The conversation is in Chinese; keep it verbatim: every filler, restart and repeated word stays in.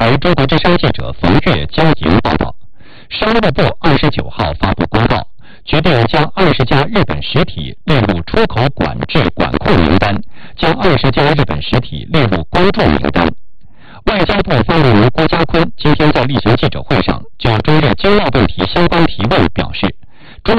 台中国之声记者冯月、焦莹报道，商务部二十九号发布公告，决定将二十家日本实体列入出口管制管控名单，将二十家日本实体列入公众名单。外交部发言人郭家坤今天在例行记者会上就中日经贸问题相关提问表示，